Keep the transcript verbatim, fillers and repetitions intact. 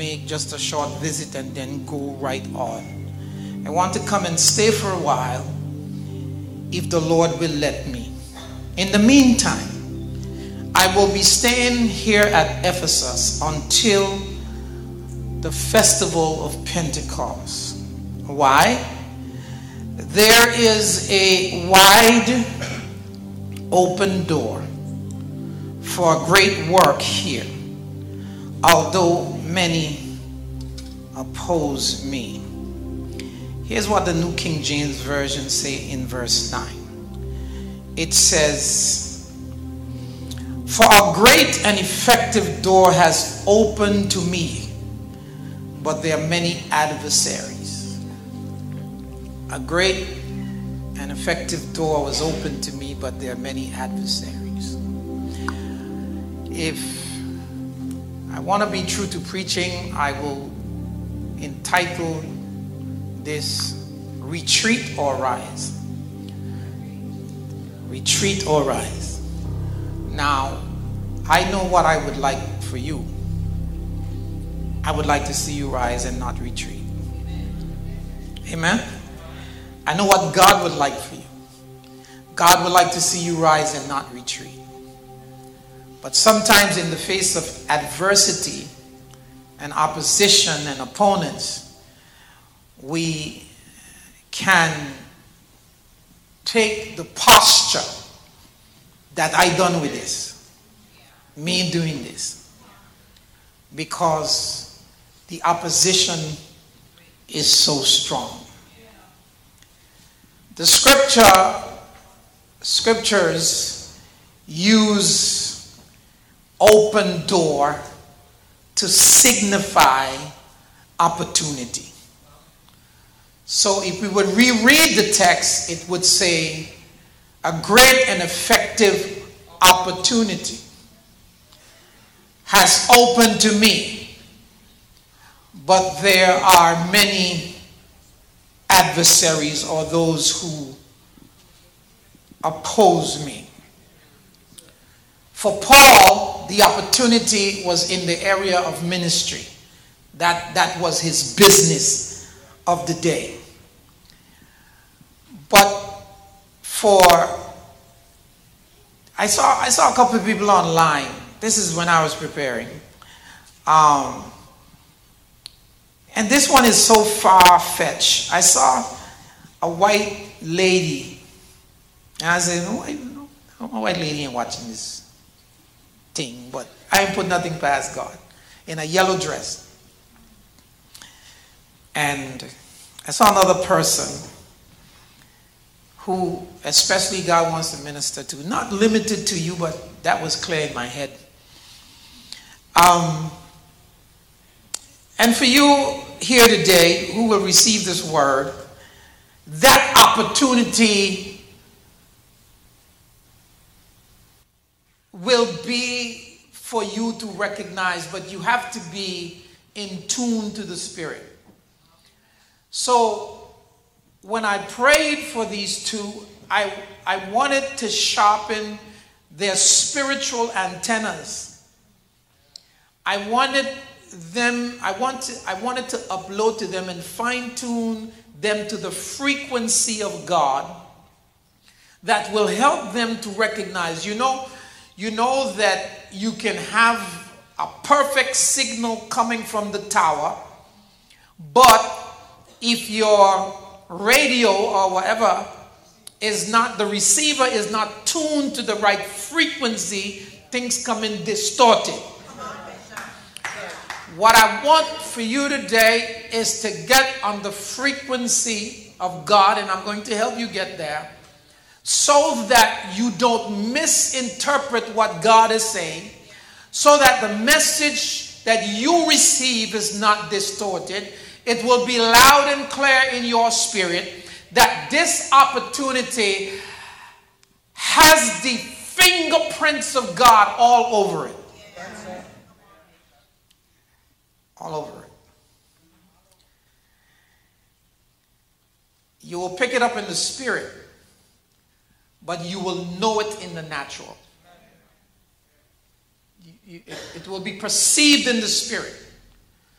make just a short visit and then go right on. I want to come and stay for a while if the Lord will let me. In the meantime, I will be staying here at Ephesus until the festival of Pentecost. Why? There is a wide open door for a great work here, although many oppose me. Here's what the New King James Version say in verse nine. It says, "For a great and effective door has opened to me, but there are many adversaries." A great and effective door was opened to me, but there are many adversaries. If I want to be true to preaching, I will entitle this Retreat or Rise. Retreat or Rise. Now, I know what I would like for you. I would like to see you rise and not retreat. Amen? I know what God would like for you. God would like to see you rise and not retreat. But sometimes in the face of adversity and opposition and opponents, we can take the posture that I done with this, me doing this, because the opposition is so strong. The scripture, scriptures use open door to signify opportunity. So if we would reread the text, it would say, a great and effective opportunity has opened to me, but there are many adversaries or those who oppose me. For Paul, the opportunity was in the area of ministry. That, that was his business of the day. But for, I saw, I saw a couple of people online. This is when I was preparing. Um, and this one is so far-fetched. I saw a white lady. And I said, no, I, no, a white lady ain't watching this thing. But I ain't put nothing past God. In a yellow dress. And I saw another person who especially God wants to minister to. Not limited to you, but that was clear in my head. Um, and for you here today who will receive this word, that opportunity will be for you to recognize, but you have to be in tune to the Spirit. So when I prayed for these two, I, I wanted to sharpen their spiritual antennas. I wanted them, I, want to, I wanted to upload to them and fine-tune them to the frequency of God that will help them to recognize. You know, you know that you can have a perfect signal coming from the tower, but if your radio or whatever is not, the receiver is not tuned to the right frequency, things come in distorted. What I want for you today is to get on the frequency of God, and I'm going to help you get there, so that you don't misinterpret what God is saying, so that the message that you receive is not distorted. It will be loud and clear in your spirit that this opportunity has the fingerprints of God all over it. All over it. You will pick it up in the spirit, but you will know it in the natural. You, you, it, it will be perceived in the spirit.